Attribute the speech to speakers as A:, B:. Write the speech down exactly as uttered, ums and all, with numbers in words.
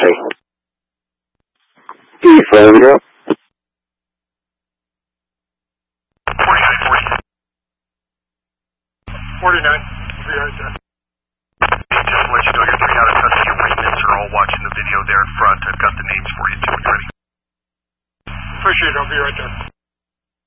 A: Taxi. B five zero.
B: forty-nine, forty. forty-nine, I'll be right there.
C: Just to let you know, your three out of touch, your remnants are all watching the video there in front. I've got the names for you too. You ready?
B: Appreciate it, I'll be right there.